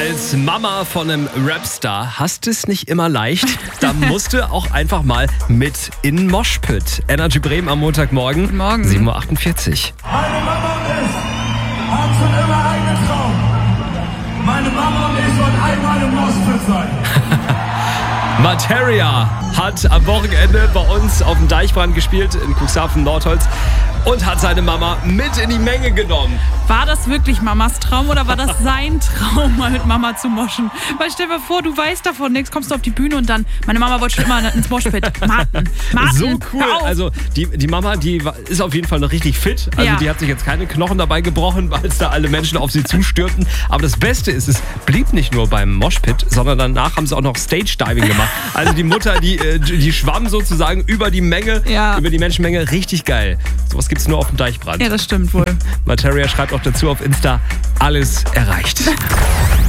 Als Mama von einem Rapstar hast es nicht immer leicht. Da musst du auch einfach mal mit in den Moshpit. Energy Bremen am Montagmorgen. Guten Morgen. 7.48 Uhr. Meine Mama und ich haben schon immer einen Traum. Meine Mama und ich wollen einmal im Moshpit sein. Materia hat am Wochenende bei uns auf dem Deichbrand gespielt in Cuxhaven Nordholz und hat seine Mama mit in die Menge genommen. War das wirklich Mamas Traum oder war das sein Traum, mal mit Mama zu moschen? Weil stell dir vor, du weißt davon nichts, kommst du auf die Bühne und dann, meine Mama wollte schon immer ins Moshpit. Martin, So cool. hör auf. Also die Mama, ist auf jeden Fall noch richtig fit. Also Ja. die hat sich jetzt keine Knochen dabei gebrochen, weil es da alle Menschen auf sie zustürmten. Aber das Beste ist, es blieb nicht nur beim Moshpit, sondern danach haben sie auch noch Stage-Diving gemacht. Also die Mutter, die schwamm sozusagen über die Menge, Ja. über die Menschenmenge. Richtig geil. Sowas gibt's nur auf dem Deichbrand. Ja, das stimmt wohl. Materia schreibt auch dazu auf Insta, alles erreicht.